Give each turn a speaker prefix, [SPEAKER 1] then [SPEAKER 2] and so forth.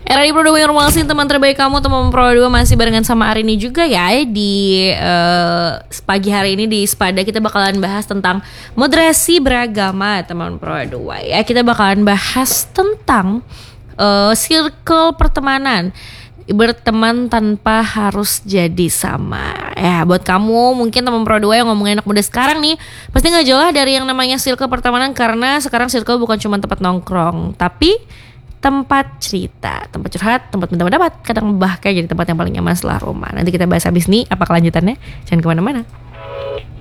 [SPEAKER 1] Era di Pro 2 Informasi, teman terbaik kamu, teman Pro 2 masih barengan sama Arini juga ya. Di pagi hari ini di Spada kita bakalan bahas tentang moderasi beragama, teman Pro 2 ya. Kita bakalan bahas tentang circle pertemanan, berteman tanpa harus jadi sama. Ya, buat kamu mungkin teman Pro 2 yang ngomongin anak muda sekarang nih, pasti gak jauh lah dari yang namanya circle pertemanan. Karena sekarang circle bukan cuma tempat nongkrong, tapi tempat cerita, tempat curhat, tempat minta pendapat, kadang bahkan jadi tempat yang paling nyaman setelah rumah. Nanti kita bahas habis nih apa kelanjutannya. Jangan kemana-mana.